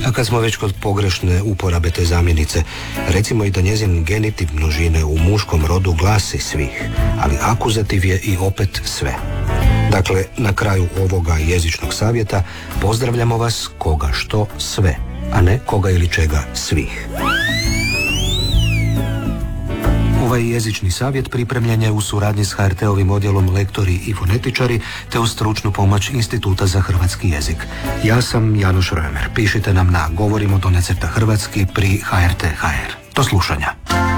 A kad smo već kod pogrešne uporabe te zamjenice, recimo i da njezin genitiv množine u muškom rodu glasi svih, ali akuzativ je i opet sve. Dakle, na kraju ovoga jezičnog savjeta pozdravljamo vas koga što sve, a ne koga ili čega svih. Ovaj jezični savjet pripremljen je u suradnji s HRT-ovim odjelom Lektori i fonetičari te uz stručnu pomoć Instituta za hrvatski jezik. Ja sam Janoš Römer. Pišite nam na govorimo_hrvatski pri HRT.hr. Do slušanja.